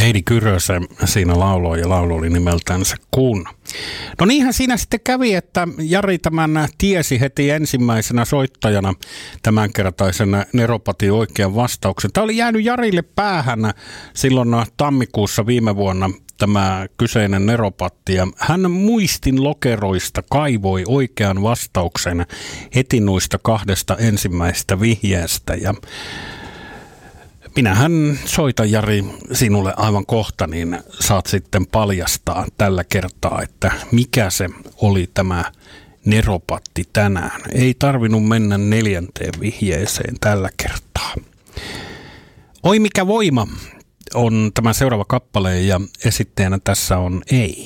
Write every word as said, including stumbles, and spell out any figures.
Heidi Kyrösen siinä lauloi ja laulu oli nimeltänsä Kun. No niinhän siinä sitten kävi, että Jari tämän tiesi heti ensimmäisenä soittajana tämänkertaisen Neropati oikean vastauksen. Tämä oli jäänyt Jarille päähän silloin tammikuussa viime vuonna tämä kyseinen Neropatti ja hän muistin lokeroista kaivoi oikean vastauksen heti noista kahdesta ensimmäisestä vihjeestä ja minähän soitan Jari sinulle aivan kohta, niin saat sitten paljastaa tällä kertaa, että mikä se oli tämä Neropatti tänään. Ei tarvinnut mennä neljänteen vihjeeseen tällä kertaa. Oi mikä voima on tämä seuraava kappale ja esittäjänä tässä on Ei.